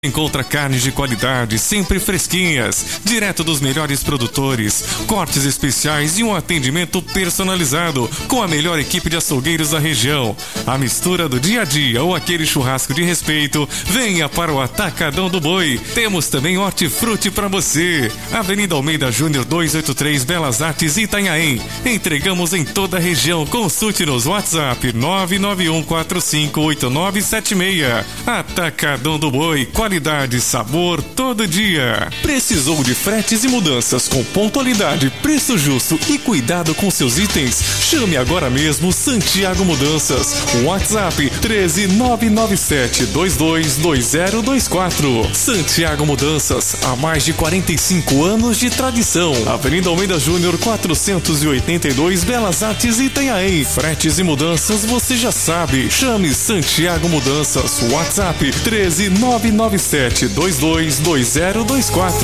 Encontra carnes de qualidade, sempre fresquinhas, direto dos melhores produtores, cortes especiais e um atendimento personalizado com a melhor equipe de açougueiros da região. A mistura do dia a dia ou aquele churrasco de respeito, venha para o Atacadão do Boi. Temos também hortifruti para você. Avenida Almeida Júnior 283, Belas Artes, Itanhaém. Entregamos em toda a região. Consulte-nos WhatsApp 991458976. Atacadão do Boi, qualidade, sabor todo dia. Precisou de fretes e mudanças com pontualidade, preço justo e cuidado com seus itens? Chame agora mesmo Santiago Mudanças. WhatsApp 13997222024. Santiago Mudanças, há mais de 45 anos de tradição. Avenida Almeida Júnior 482, Belas Artes, Itanhaém. Fretes e mudanças você já sabe. Chame Santiago Mudanças. WhatsApp 13997222024.